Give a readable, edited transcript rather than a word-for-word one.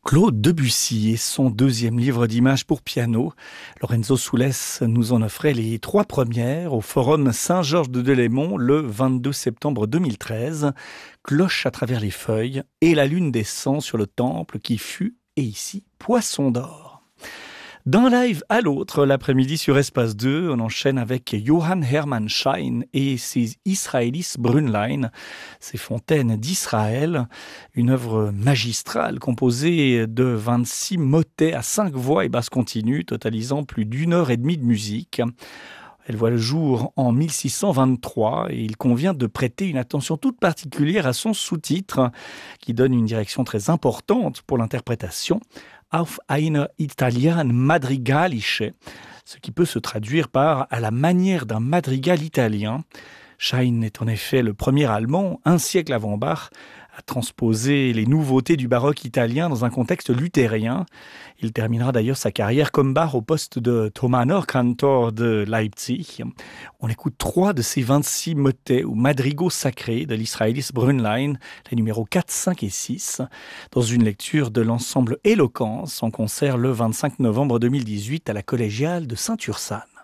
Claude Debussy et son deuxième livre d'images pour piano. Lorenzo Soulès nous en offrait les trois premières au Forum Saint-Georges de Delémont le 22 septembre 2013. Cloche à travers les feuilles et la lune descend sur le temple qui fut, et ici, poisson d'or. D'un live à l'autre, l'après-midi sur Espace 2, on enchaîne avec Johann Hermann Schein et ses Israelis Brünnlein, ses fontaines d'Israël, une œuvre magistrale composée de 26 motets à 5 voix et basses continues, totalisant plus d'1 heure et demie de musique. Elle voit le jour en 1623 et il convient de prêter une attention toute particulière à son sous-titre qui donne une direction très importante pour l'interprétation. Auf eine Italian Madrigalische, ce qui peut se traduire par « à la manière d'un madrigal italien ». Schein est en effet le premier Allemand, un siècle avant Bach, à transposer les nouveautés du baroque italien dans un contexte luthérien. Il terminera d'ailleurs sa carrière comme Bach au poste de Thomaner Kantor de Leipzig. On écoute 3 de ces 26 motets ou madrigaux sacrés de l'Israelis Brünnlein, les numéros 4, 5 et 6, dans une lecture de l'ensemble Éloquence en concert le 25 novembre 2018 à la collégiale de Saint-Ursanne.